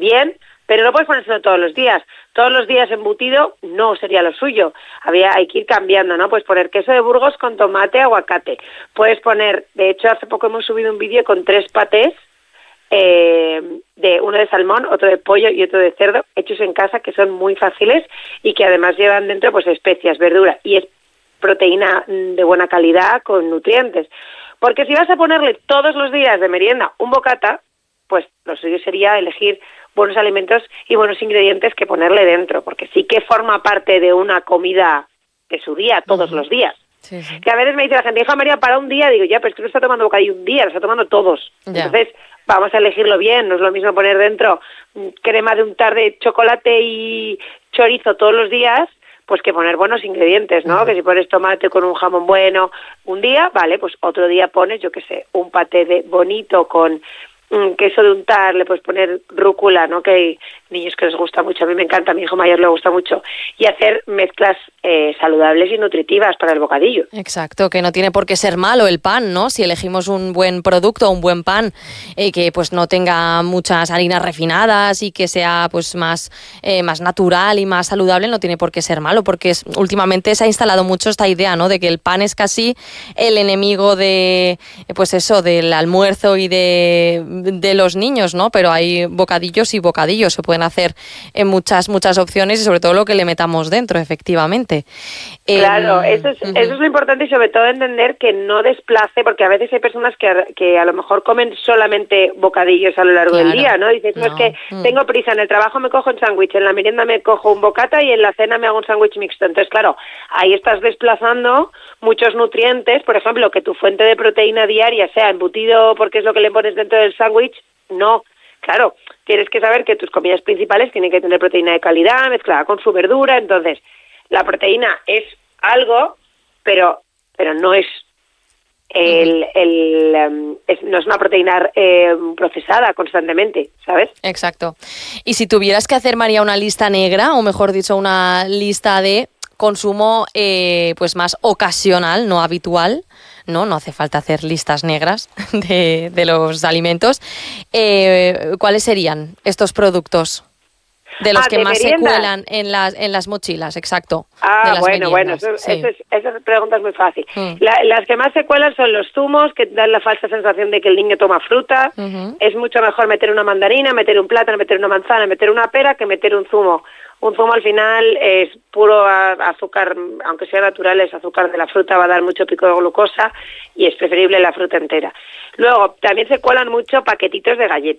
bien, pero no puedes ponérselo todos los días. Todos los días embutido no sería lo suyo. Hay que ir cambiando, ¿no? Puedes poner queso de Burgos con tomate, aguacate. Puedes poner, de hecho, hace poco hemos subido un vídeo con 3 patés, de uno de salmón, otro de pollo y otro de cerdo, hechos en casa, que son muy fáciles y que además llevan dentro pues especias, verdura, y es proteína de buena calidad con nutrientes. Porque si vas a ponerle todos los días de merienda un bocata, pues lo suyo sería elegir buenos alimentos y buenos ingredientes que ponerle dentro, porque sí que forma parte de una comida de su día todos los días. Sí, sí. Que a veces me dice la gente, hija María, para un día, digo, ya, pero es que no está tomando bocadillo un día, lo está tomando todos. Ya. Entonces, vamos a elegirlo bien, no es lo mismo poner dentro crema de untar de chocolate y chorizo todos los días, pues que poner buenos ingredientes, ¿no? Que si pones tomate con un jamón bueno un día, vale, pues otro día pones, yo qué sé, un paté de bonito con queso de untar, le puedes poner rúcula, ¿no? Que hay niños que les gusta mucho, a mí me encanta, a mi hijo mayor le gusta mucho, y hacer mezclas saludables y nutritivas para el bocadillo. Exacto, que no tiene por qué ser malo el pan, ¿no? Si elegimos un buen producto, un buen pan, que pues no tenga muchas harinas refinadas y que sea pues más natural y más saludable, no tiene por qué ser malo, porque últimamente se ha instalado mucho esta idea, ¿no? De que el pan es casi el enemigo de, pues eso, del almuerzo y de los niños, ¿no? Pero hay bocadillos y bocadillos, se pueden hacer en muchas opciones y sobre todo lo que le metamos dentro, efectivamente. Claro, eso es lo importante y sobre todo entender que no desplace, porque a veces hay personas que a lo mejor comen solamente bocadillos a lo largo del día, ¿no? Dices, no, es que tengo prisa, en el trabajo me cojo un sándwich, en la merienda me cojo un bocata y en la cena me hago un sándwich mixto. Entonces, claro, ahí estás desplazando muchos nutrientes, por ejemplo, que tu fuente de proteína diaria sea embutido porque es lo que le pones dentro del sándwich, no. Claro, tienes que saber que tus comidas principales tienen que tener proteína de calidad mezclada con su verdura, entonces la proteína es algo, pero no es no es una proteína procesada constantemente, ¿sabes? Exacto. Y si tuvieras que hacer, María, una lista negra, o mejor dicho, una lista de consumo pues más ocasional, no habitual, no hace falta hacer listas negras de los alimentos, ¿cuáles serían estos productos? De los que más merienda se cuelan en las mochilas, exacto. Bueno, esa pregunta es muy fácil. Las que más se cuelan son los zumos, que dan la falsa sensación de que el niño toma fruta. Es mucho mejor meter una mandarina, meter un plátano, meter una manzana, meter una pera, que meter un zumo. Un zumo al final es puro azúcar, aunque sea natural, es azúcar de la fruta, va a dar mucho pico de glucosa y es preferible la fruta entera. Luego, también se cuelan mucho paquetitos de galletas.